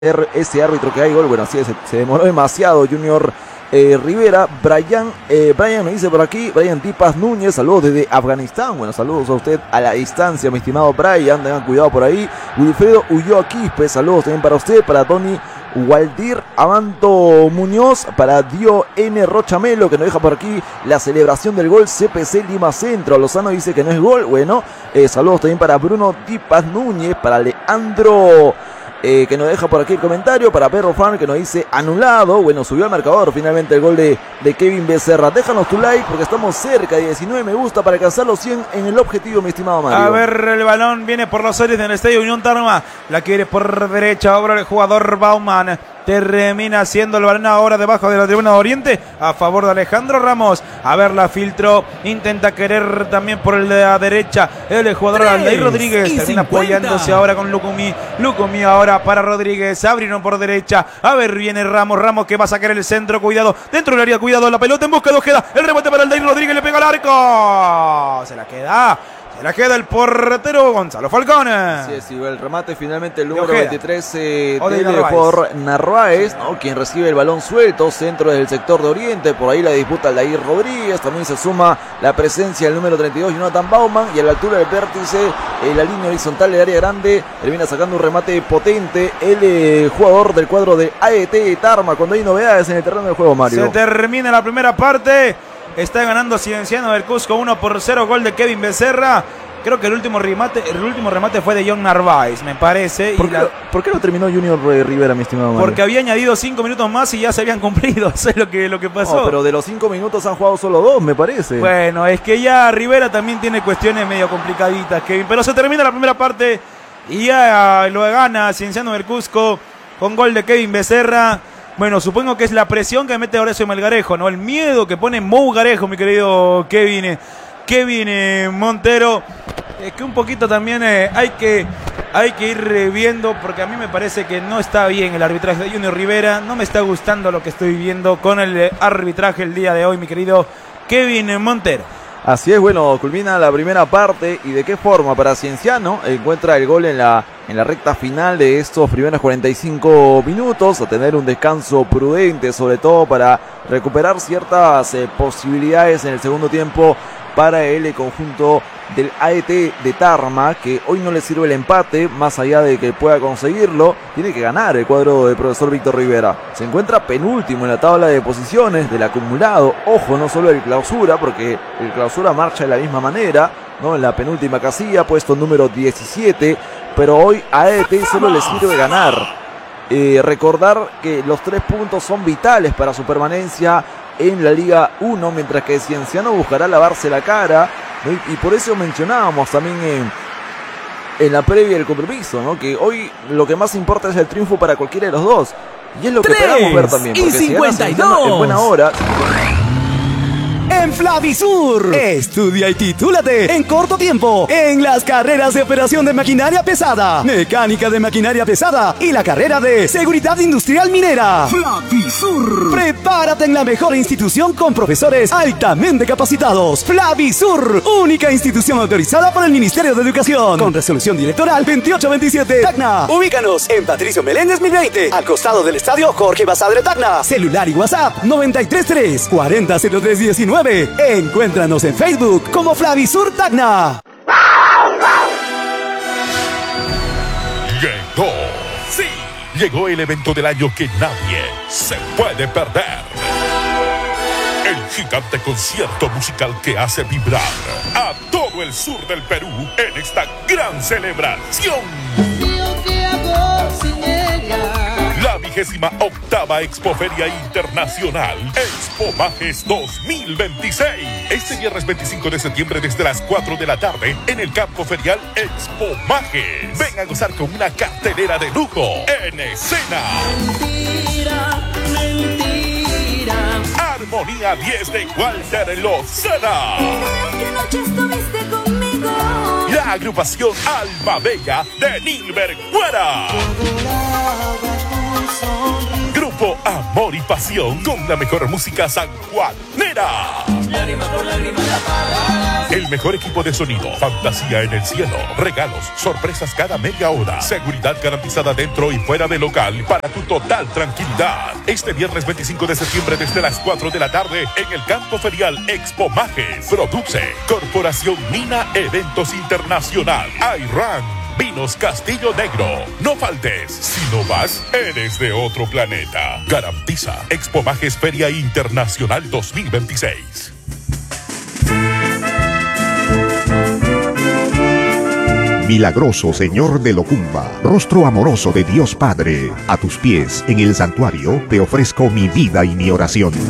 ese árbitro que hay gol. Bueno, así es, se demoró demasiado Junior Rivera. Brian nos dice por aquí, Brian Tipas Núñez, saludos desde Afganistán. Bueno, saludos a usted a la distancia, mi estimado Brian, tengan cuidado por ahí. Wilfredo Ulloa Quispe, saludos también para usted, para Tony Waldir Abanto Muñoz, para Dio N. Rochamelo, que nos deja por aquí la celebración del gol CPC Lima Centro. Lozano dice que no es gol. Bueno, saludos también para Bruno Tipas Núñez, para Leandro, que nos deja por aquí el comentario, para Perro Fan, que nos dice anulado. Bueno, subió al marcador finalmente el gol de Kevin Becerra. Déjanos tu like porque estamos cerca de 19 me gusta para alcanzar los 100 en el objetivo, mi estimado Mario. A ver, el balón viene por los aires del Estadio Unión Tarma, la quiere por derecha, ahora el jugador Bauman. Termina haciendo el balón ahora debajo de la tribuna de Oriente a favor de Alejandro Ramos. A ver, la filtró, intenta querer también por el de la derecha el jugador Aldair Rodríguez. Termina apoyándose ahora con Lucumí. Lucumí ahora para Rodríguez, abrieron por derecha. A ver, viene Ramos que va a sacar el centro, cuidado, dentro del área, cuidado, la pelota en busca de Ojeda. El rebote para Aldair Rodríguez, le pega al arco. Se la queda el portero Gonzalo Falcón. Sí, el remate finalmente el número 23 por Narváez, ¿no? Quien recibe el balón suelto, centro desde el sector de Oriente. Por ahí la disputa Aldair Rodríguez. También se suma la presencia del número 32, Jonathan Bauman. Y a la altura del vértice, en la línea horizontal del área grande, termina sacando un remate potente el jugador del cuadro de AET Tarma. Cuando hay novedades en el terreno del juego, Mario. Se termina la primera parte. Está ganando Cienciano del Cusco 1-0, gol de Kevin Becerra. Creo que el último remate fue de John Narváez, me parece. ¿Por qué no terminó Junior Rivera, mi estimado Mario? Porque había añadido 5 minutos más y ya se habían cumplido. Eso es lo que pasó. No, pero de los 5 minutos han jugado solo 2, me parece. Bueno, es que ya Rivera también tiene cuestiones medio complicaditas, Kevin. Pero se termina la primera parte y ya lo gana Cienciano del Cusco con gol de Kevin Becerra. Bueno, supongo que es la presión que mete Horacio Melgarejo, ¿no? El miedo que pone Mou Garejo, mi querido Kevin Montero. Que un poquito también hay que ir viendo, porque a mí me parece que no está bien el arbitraje de Junior Rivera. No me está gustando lo que estoy viendo con el arbitraje el día de hoy, mi querido Kevin Montero. Así es, bueno, culmina la primera parte. ¿Y de qué forma? Para Cienciano encuentra el gol en la recta final de estos primeros 45 minutos, a tener un descanso prudente, sobre todo para recuperar ciertas posibilidades en el segundo tiempo para el conjunto del AET de Tarma, que hoy no le sirve el empate, más allá de que pueda conseguirlo, tiene que ganar el cuadro del profesor Víctor Rivera. Se encuentra penúltimo en la tabla de posiciones del acumulado. Ojo, no solo el clausura, porque el clausura marcha de la misma manera, ¿no? En la penúltima casilla, puesto número 17, pero hoy a AET solo le sirve ganar. Recordar que los 3 puntos son vitales para su permanencia en la Liga 1, mientras que Cienciano buscará lavarse la cara, ¿no? Y por eso mencionábamos también en la previa del compromiso, ¿no? Que hoy lo que más importa es el triunfo para cualquiera de los dos, y es lo que esperamos ver también, porque si gana Cienciano en buena hora. En Flavisur, estudia y titúlate en corto tiempo en las carreras de operación de maquinaria pesada, mecánica de maquinaria pesada y la carrera de seguridad industrial minera. Flavisur, prepárate en la mejor institución con profesores altamente capacitados. Flavisur, única institución autorizada por el Ministerio de Educación, con resolución directoral 2827. Tacna, ubícanos en Patricio Meléndez 1020, al costado del estadio Jorge Basadre Tacna. Celular y WhatsApp 933 400319. Encuéntranos en Facebook como Flavisur Tacna. Llegó el evento del año que nadie se puede perder. El gigante concierto musical que hace vibrar a todo el sur del Perú en esta gran celebración. La 28ª Expoferia Internacional Expomajes 2026. Este viernes 25 de septiembre desde las 4 de la tarde en el campo ferial Expomajes. Ven a gozar con una cartelera de lujo en escena. Mentira. Armonía 10 de Walter Lozada. ¿Qué noche estuviste conmigo? La agrupación Alma Bella de Nilber Guara. Grupo Amor y Pasión con la mejor música sanjuanera. El mejor equipo de sonido, fantasía en el cielo, regalos, sorpresas cada media hora, seguridad garantizada dentro y fuera del local para tu total tranquilidad. Este viernes 25 de septiembre desde las 4 de la tarde en el campo ferial Expo Majes. Produce Corporación Mina Eventos Internacional. Ayran Vinos Castillo Negro. No faltes. Si no vas, eres de otro planeta. Garantiza Expo Majes Feria Internacional 2026. Milagroso Señor de Locumba, rostro amoroso de Dios Padre, a tus pies en el santuario te ofrezco mi vida y mi oración.